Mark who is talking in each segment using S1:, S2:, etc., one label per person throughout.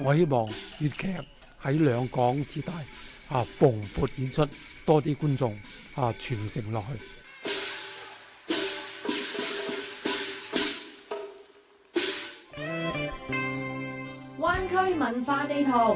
S1: 我希望粵劇喺兩港之大蓬勃演出，多啲觀眾傳承落去。
S2: 灣區文化地圖。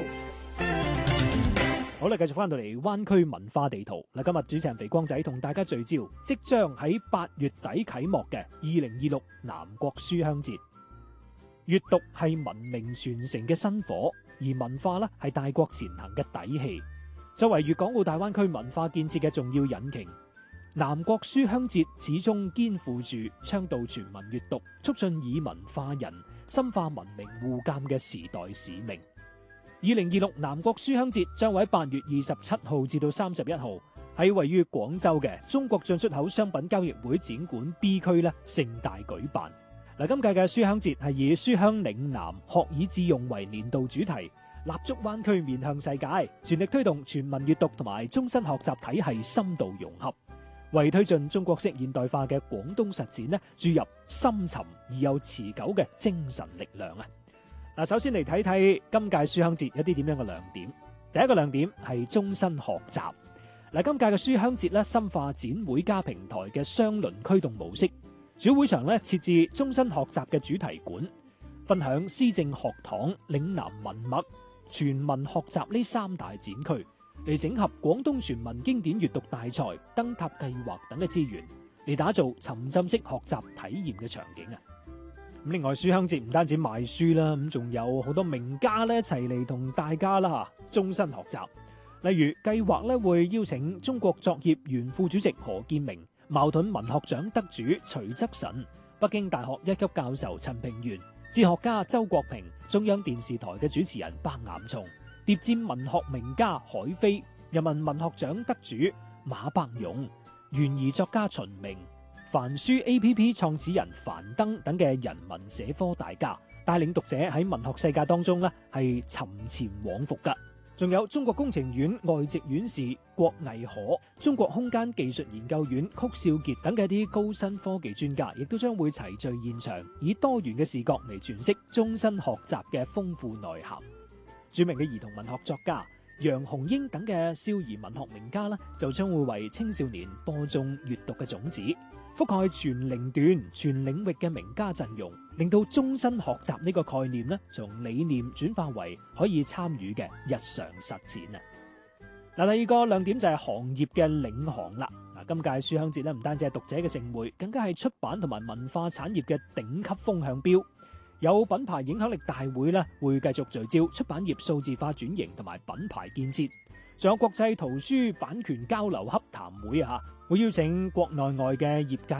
S3: 好啦，繼續翻到嚟灣區文化地圖嗱，今日主持人肥光仔同大家聚焦即將喺8月底啟幕嘅2026南國書香節。閱讀係文明傳承嘅薪火，而文化呢係大國前行嘅底氣。作為粵港澳大灣區文化建設嘅重要引擎，南國書香節始終肩負住倡導全民閱讀、促進以文化人、深化文明互鑒嘅時代使命。2026南國書香節將會喺8月27號至到31號喺位於廣州嘅中國進出口商品交易會展館 B 區盛大舉辦。嗱，今屆嘅書香節係以書香嶺南、學以致用為年度主題，立足灣區面向世界，全力推動全民閱讀同埋終身學習體系深度融合，為推進中國式現代化嘅廣東實踐注入深沉而又持久嘅精神力量啊！嗱，首先嚟睇睇今屆書香節有啲點樣嘅亮點。第一個亮點係終身學習。嗱，今屆嘅書香節深化展會加平台嘅雙輪驅動模式，主會場設置終身學習嘅主題館，分享思政學堂、嶺南文物、全民學習呢3大展區，嚟整合廣東全民經典閱讀大賽、燈塔計劃等嘅資源，嚟打造沉浸式學習體驗嘅場景啊！另外，書香節唔單止賣書啦，咁仲有好多名家一齊嚟同大家終身學習。例如計劃會邀請中國作協原副主席何建明、茅盾文學獎得主徐則臣、北京大學1級教授陳平原、哲學家周國平、中央電視台嘅主持人白岩松、諜戰文學名家海飛、人民文學獎得主馬伯庸、懸疑作家秦明、凡書 APP 創始人樊登等嘅人文社科大家，帶領讀者喺文學世界當中係沉潛往復噶。仲有中國工程院外籍院士郭毅可、中國空間技術研究院曲少傑等嘅一啲高新科技專家，亦都將會齊聚現場，以多元嘅視角嚟詮釋終身學習嘅豐富內涵。著名嘅兒童文學作家楊紅英等嘅少兒文學名家就將會為青少年播種閱讀嘅種子，覆蓋全齡段、全領域嘅名家陣容，令到終身學習呢個概念從理念轉化為可以參與嘅日常實踐啊！嗱，第二個亮點就係行業嘅領航啦。嗱，今屆書香節唔單止係讀者嘅盛會，更加係出版同埋文化產業嘅頂級風向標。有品牌影響力大會會繼續聚焦出版業數字化轉型同埋品牌建設。仲有國際圖書版權交流洽談會會邀請國內外嘅業界